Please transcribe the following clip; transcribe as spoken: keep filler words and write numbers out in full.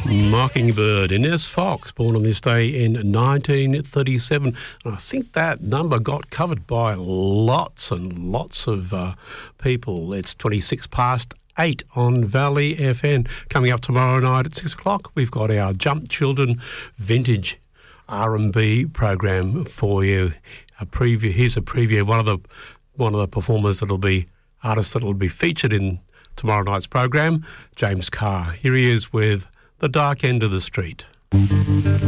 Mockingbird, Inez Fox, born on this day in nineteen thirty-seven. And I think that number got covered by lots and lots of uh, people. It's twenty-six past eight on Valley F M. Coming up tomorrow night at six o'clock, we've got our Jump Children Vintage R and B program for you. A preview. Here's a preview. One of the one of the performers that'll be artists that'll be featured in tomorrow night's program, James Carr. Here he is with The Dark End of the Street.